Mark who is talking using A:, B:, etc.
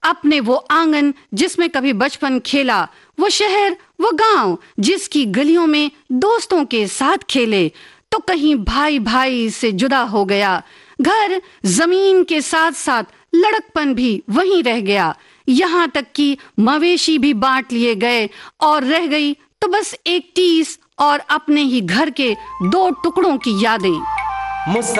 A: अपने वो आंगन जिसमें कभी बचपन खेला, वो शहर, वो गांव जिसकी गलियों में दोस्तों के साथ खेले, तो कहीं भाई भाई से जुदा हो गया। घर जमीन के साथ साथ लड़कपन भी वहीं रह गया। यहाँ तक कि मवेशी भी बांट लिए गए और रह गई तो बस एक टीस और अपने ही घर के 2 टुकड़ों की यादें।